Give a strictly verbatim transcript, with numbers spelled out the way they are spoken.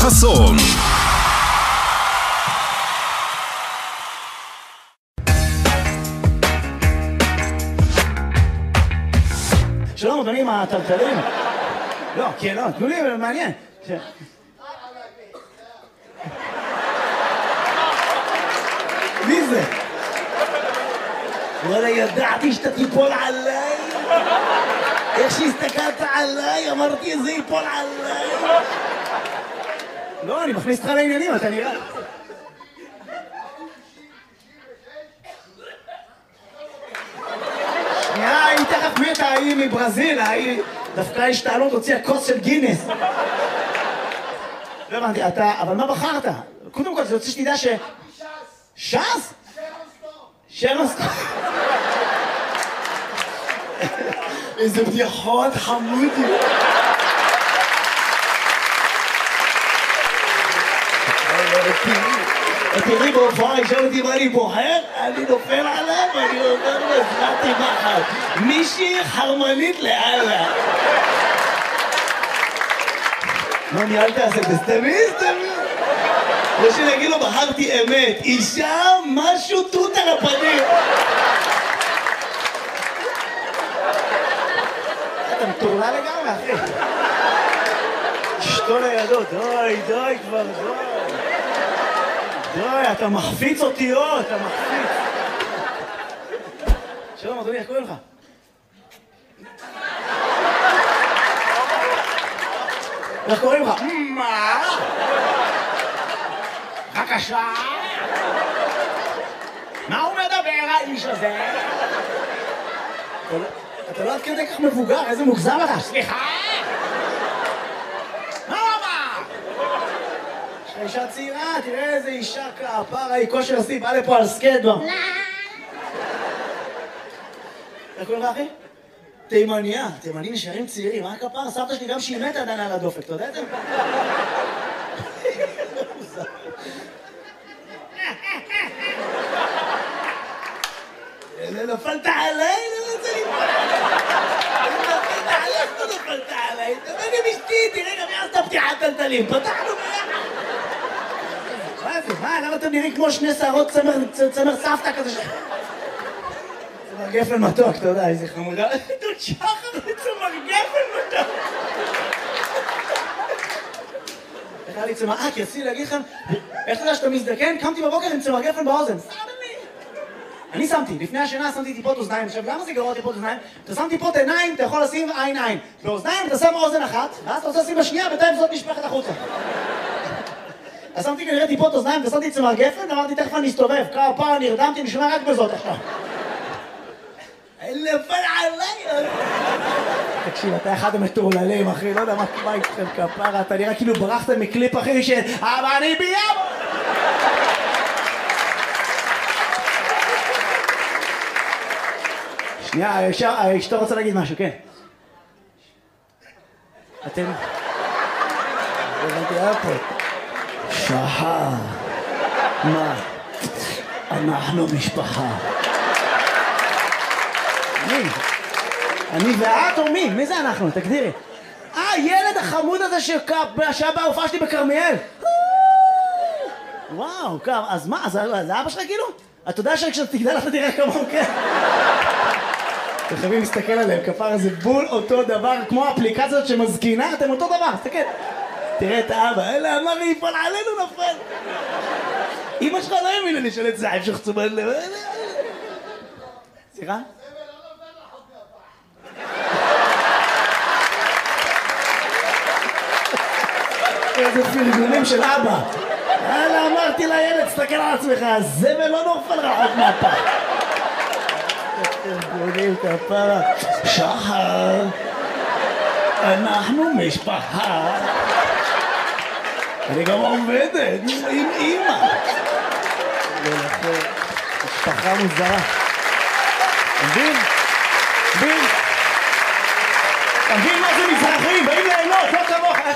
חסון. שלום אדונים הטלטלים. לא, כן, לא, תנו לי, מעניין. מי זה? וואלה, ידעתי שאתה תיפול עליי. איך שהסתכלת עליי, אמרתי, זה ייפול עליי. לא, אני מכניס אותך לעניינים, אתה נראה. שנייה, היא תכף מתה, היא מברזיל, היא דווקא השתעלות הוציאה כוס של גינס. לא הבנתי, אתה, אבל מה בחרת? קודם כל, זה רוצה שתדע ש... ש"ס? שרון סטון. איזה בדיחות חמודי. תראי בהופעה, ישאל אותי מה אני בוחר, אני נופל עליו ואני אומר לו, הזרעתי מחר. מישהי חרמנית לאללה. לא ניהלת על זה, תסתמי, תסתמי. כמו שאני אגיד לו, בחרתי אמת. אישה, משהו תות על הפנים. אתה מטורלה לגמרי, אחי. אשתו לידו, די, די כבר, די. די, אתה מחפיץ אותיות, אתה מחפיץ. שלום, אדוני, איך קוראים לך? איך קוראים לך? מה? בבקשה? מה הוא מדבר, האיש הזה? אתה לא עד כדי כך מבוגר, איזה מוגזם לך? סליחה? מה הוא אמר? יש לך אישה צעירה, תראה איזה אישה כפרה, היא כושר הסי, בא לפה על סקייטבורד. לא. איך קוראים לך, אחי? תימניה, תימנים נשארים צעירים, מה הכפרה? סבתא שלי גם שהיא מתה עדיין על הדופק, אתה יודע את זה? נפלת עליי, לא רוצה ליפול עליי. נפלת עליי, לא נפלת עליי. תבני משתי, תראה גם יעשת פתיחת טלטלים. פתחנו ביחד. מה זה? מה? למה אתם נראים כמו שני שערות צמר סבתא כזה ש... צמר גפן מתוק, אתה יודע, איזה חמודה. דוד שחר זה צמר גפן מתוק. איך היה לי צמר... אה, כי רציתי להגיד לכם, איך אתה יודע שאתה מזדקן? קמתי בבוקר עם צמר גפן באוזן. אני שמתי, לפני השינה שמתי טיפות אוזניים. עכשיו, למה זה גרוע טיפות אוזניים? אתה שם טיפות עיניים, אתה יכול לשים עין עין. באוזניים אתה שם אוזן אחת, ואז אתה רוצה לשים בשנייה, בינתיים זאת נשפכת החוצה. אז שמתי כנראה טיפות אוזניים, ושמתי צמר גפן, ואמרתי, תכף אני אסתובב. כמה פעם נרדמתי, אני שומע רק בזאת עכשיו. נפל עליי! תקשיב, אתה אחד המטורללים, אחי, לא יודע מה איתכם כפרה, אתה נראה כאילו ברחתם מקליפ אחי של אבל אני ביום! שנייה, אשתו רוצה להגיד משהו, כן. אתם... הבנתי, היה פה. שחר. מה? אנחנו משפחה. מי? אני ואת או מי? מי זה אנחנו? תגדירי. אה, ילד החמוד הזה שהיה בהופעה שלי בכרמיאל. וואו, אז מה? זה אבא שלך כאילו? אתה יודע שכשאתה תגדל אתה תראה כמוהו, כן? אתם חייבים להסתכל עליהם, כפר זה בול אותו דבר, כמו האפליקציות שמזקינה, אתם אותו דבר, תסתכל. תראה את האבא, אלה אמר לי, יפול עלינו נפל. אמא שלך לא האמינה לי של את זעב שחצומן לב. סליחה? איזה פרגונים של אבא. אלה אמרתי לילד, תסתכל על עצמך, הזבל לא נופל רחוק מהפח. גולים כפרה. שחר, אנחנו משפחה. אני גם עובדת עם אמא. ולכן, משפחה מוזרה. מבין?